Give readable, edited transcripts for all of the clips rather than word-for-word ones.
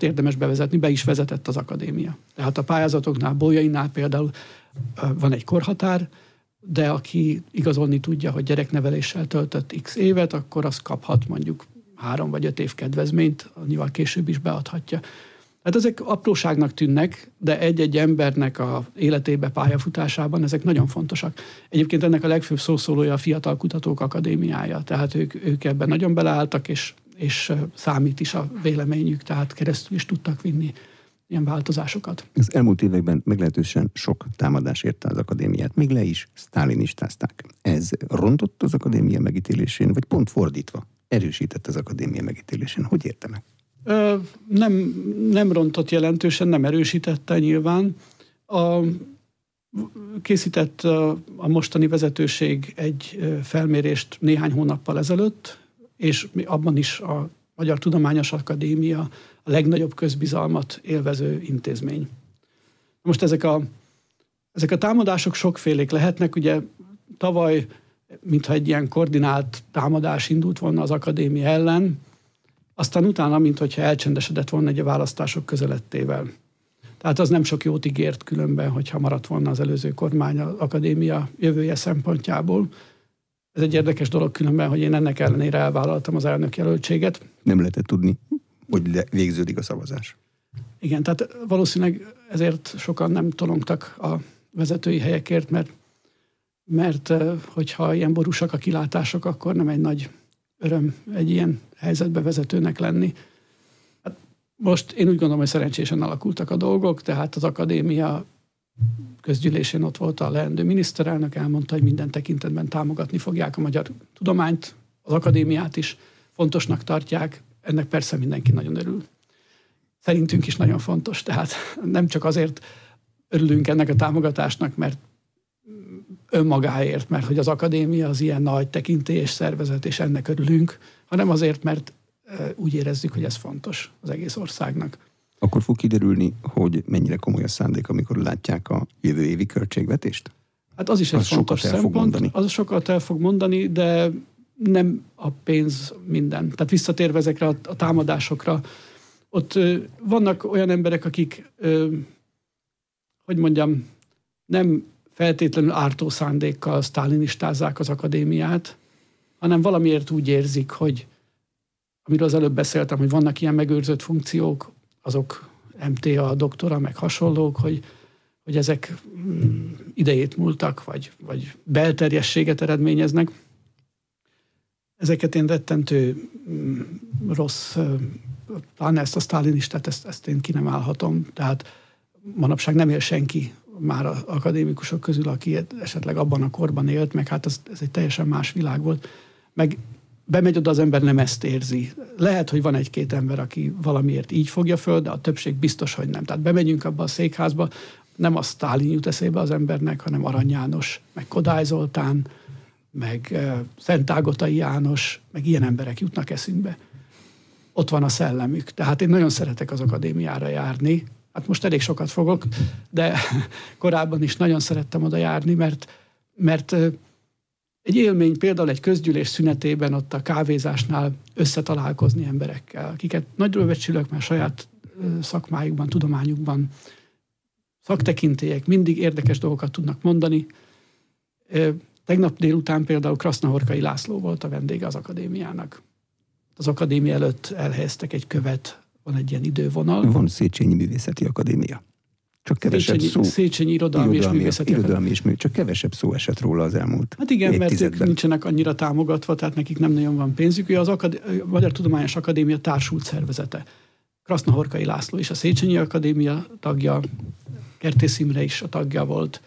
azt érdemes bevezetni, be is vezetett az akadémia. Tehát a pályázatoknál, Bolyainál például van egy korhatár, de aki igazolni tudja, hogy gyerekneveléssel töltött x évet, akkor az kaphat mondjuk 3 vagy 5 év kedvezményt, annyival később is beadhatja. Hát ezek apróságnak tűnnek, de egy-egy embernek a életébe, pályafutásában ezek nagyon fontosak. Egyébként ennek a legfőbb szószólója a Fiatal Kutatók Akadémiája, tehát ők ebben nagyon beleálltak, és számít is a véleményük, tehát keresztül is tudtak vinni ilyen változásokat. Az elmúlt években meglehetősen sok támadás érte az akadémiát, még le is sztálinistázták. Ez rontott az akadémia megítélésén, vagy pont fordítva erősített az akadémia megítélésén? Hogy érte meg? Nem rontott jelentősen, nem erősítette nyilván. Készített a mostani vezetőség egy felmérést néhány hónappal ezelőtt, és abban is a Magyar Tudományos Akadémia a legnagyobb közbizalmat élvező intézmény. Most ezek a támadások sokfélék lehetnek. Ugye tavaly, mintha egy ilyen koordinált támadás indult volna az akadémia ellen, aztán utána, mintha elcsendesedett volna egy a választások közelettével. Tehát az nem sok jót ígért különben, hogyha maradt volna az előző kormány az akadémia jövője szempontjából. Ez egy érdekes dolog különben, hogy én ennek ellenére elvállaltam az elnök jelöltséget. Nem lehetett tudni, hogy végződik a szavazás. Igen, tehát valószínűleg ezért sokan nem tolongtak a vezetői helyekért, mert hogyha ilyen borúsak a kilátások, akkor nem egy nagy öröm egy ilyen helyzetbe vezetőnek lenni. Hát most én úgy gondolom, hogy szerencsésen alakultak a dolgok, tehát az akadémia közgyűlésén ott volt a leendő miniszterelnök, elmondta, hogy minden tekintetben támogatni fogják a magyar tudományt, az akadémiát is fontosnak tartják, ennek persze mindenki nagyon örül. Szerintünk is nagyon fontos, tehát nem csak azért örülünk ennek a támogatásnak, mert önmagáért, mert hogy az akadémia az ilyen nagy tekintélyes szervezet, és ennek örülünk, hanem azért, mert úgy érezzük, hogy ez fontos az egész országnak. Akkor fog kiderülni, hogy mennyire komoly a szándék, amikor látják a jövő évi költségvetést? Hát az is egy fontos szempont. Az sokat el fog mondani, de nem a pénz minden. Tehát visszatérve ezekre a támadásokra, ott vannak olyan emberek, akik, hogy mondjam, nem feltétlenül ártó szándékkal sztálinistázzák az akadémiát, hanem valamiért úgy érzik, hogy amiről az előbb beszéltem, hogy vannak ilyen megőrzött funkciók, azok MTA, doktora, meg hasonlók, hogy ezek idejét múltak, vagy belterjességet eredményeznek. Ezeket én rettentő rossz, pláne ezt a sztálinistát, ezt én ki nem állhatom. Tehát manapság nem él senki már az akadémikusok közül, aki esetleg abban a korban élt, meg hát ez egy teljesen más világ volt. Meg bemegy oda, az ember nem ezt érzi. Lehet, hogy van egy-két ember, aki valamiért így fogja föl, de a többség biztos, hogy nem. Tehát bemegyünk abba a székházba, nem a Sztálin jut eszébe az embernek, hanem Arany János, meg Kodály Zoltán, meg Szent Ágotai János, meg ilyen emberek jutnak eszünkbe. Ott van a szellemük. Tehát én nagyon szeretek az akadémiára járni. Hát most elég sokat fogok, de korábban is nagyon szerettem oda járni, mert egy élmény például egy közgyűlés szünetében ott a kávézásnál összetalálkozni emberekkel, akiket nagyra becsülök már saját szakmájukban, tudományukban, szaktekintélyek, mindig érdekes dolgokat tudnak mondani. Tegnap délután például Krasznahorkai László volt a vendége az akadémiának. Az akadémia előtt elhelyeztek egy követ, van egy ilyen idővonal. Van Széchenyi Művészeti Akadémia. Csak kevesebb szó. Széchenyi Irodalmi és Művészeti Akadémia. Csak kevesebb szó esett róla az elmúlt Hát igen, évtizedben. mert ők nincsenek annyira támogatva, tehát nekik nem nagyon van pénzük. Ő a Magyar Tudományos Akadémia társult szervezete. Krasznahorkai László is a Széchenyi Akadémia tagja, Kertész Imre is a tagja volt.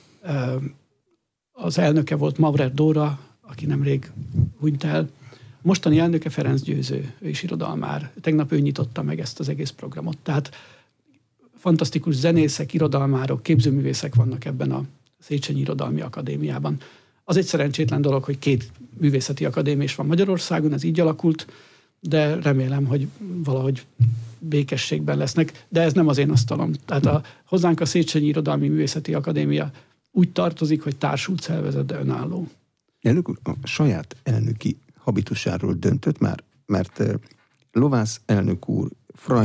Az elnöke volt Maurer Dóra, aki nemrég hunyt el. Mostani elnöke Ferenc Győző, ő is irodalmár. Tegnap ő nyitotta meg ezt az egész programot. Tehát fantasztikus zenészek, irodalmárok, képzőművészek vannak ebben a Széchenyi Irodalmi Akadémiában. Az egy szerencsétlen dolog, hogy 2 művészeti akadémia is van Magyarországon, ez így alakult, de remélem, hogy valahogy békességben lesznek, de ez nem az én asztalom. Tehát hozzánk a Széchenyi Irodalmi Művészeti Akadémia úgy tartozik, hogy társult szervezet, de önálló. Elnök úr, a saját elnöki habitusáról döntött már, mert Lovász elnök úr